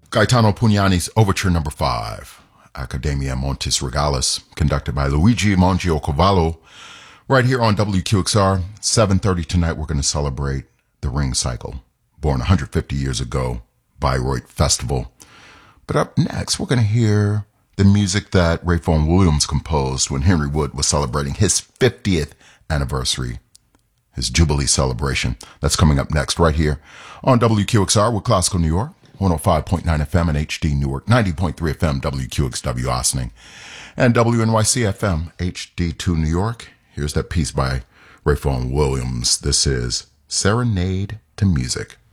Gaetano Pugnani's Overture Number 5, Academia Montes Regalis, conducted by Luigi Mangiocavallo, right here on WQXR. 7:30 tonight, we're going to celebrate the Ring Cycle, born 150 years ago, Bayreuth Festival. But up next, we're going to hear the music that Ray Vaughan Williams composed when Henry Wood was celebrating his 50th anniversary, his Jubilee celebration. That's coming up next right here on WQXR with Classical New York, 105.9 FM and HD Newark, 90.3 FM WQXW Ossining, and WNYC FM HD2 New York. Here's that piece by Ray Vaughan Williams. This is Serenade to Music.